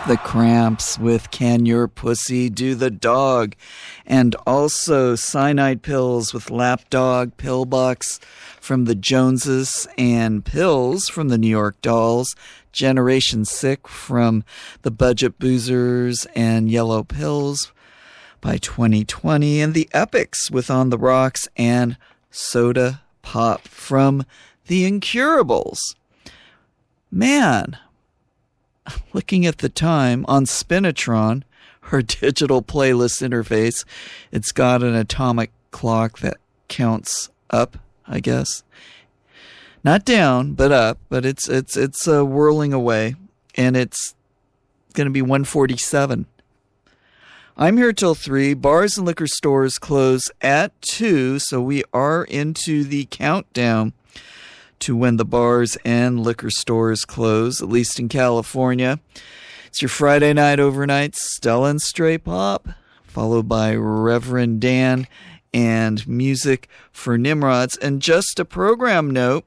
The Cramps with Can Your Pussy Do the Dog? And also Cyanide Pills with Lapdog, Pillbox from the Joneses, and Pills from the New York Dolls, Generation Sick from the Budget Boozers, and Yellow Pills by 2020, and the Epics with On the Rocks and Soda Pop from the Incurables. Man, looking at the time on Spinatron, our digital playlist interface, it's got an atomic clock that counts up, I guess. Not down, but up, but it's whirling away, and it's going to be 1:47. I'm here till 3. Bars and liquor stores close at 2, so we are into the countdown to when the bars and liquor stores close, at least in California. It's your Friday night overnight, Stella and Stray Pop, followed by Reverend Dan and Music for Nimrods. And just a program note,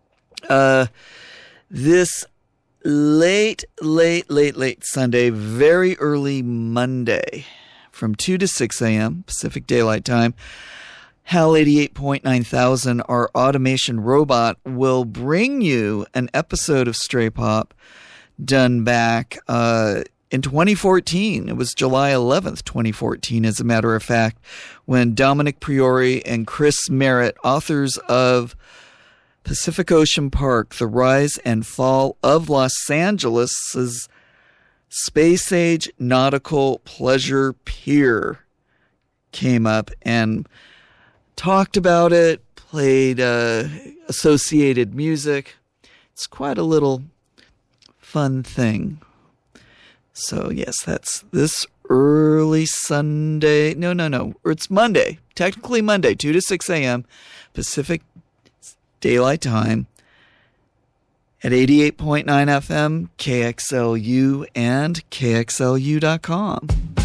this late Sunday, very early Monday, from 2 to 6 a.m. Pacific Daylight Time, HAL 88.9,000, our automation robot, will bring you an episode of Stray Pop done back in 2014. It was July 11th, 2014, as a matter of fact, when Dominic Priori and Chris Merritt, authors of Pacific Ocean Park, The Rise and Fall of Los Angeles' Space Age Nautical Pleasure Pier, came up and talked about it, played associated music. It's quite a little fun thing. So, yes, that's this early Sunday. No. It's Monday. Technically Monday, 2 to 6 a.m. Pacific Daylight Time at 88.9 FM, KXLU, and KXLU.com.